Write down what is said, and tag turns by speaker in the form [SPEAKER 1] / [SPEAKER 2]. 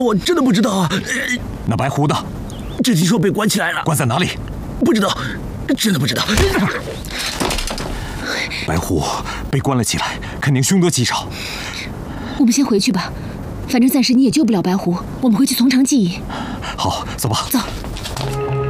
[SPEAKER 1] 我真的不知道啊。
[SPEAKER 2] 那白狐呢？
[SPEAKER 1] 只听说被关起来了。
[SPEAKER 2] 关在哪里？
[SPEAKER 1] 不知道，真的不知道。
[SPEAKER 2] 白狐被关了起来，肯定凶多吉少。
[SPEAKER 3] 我们先回去吧，反正暂时你也救不了白狐，我们回去从长计议。
[SPEAKER 2] 好，走吧。
[SPEAKER 3] 走。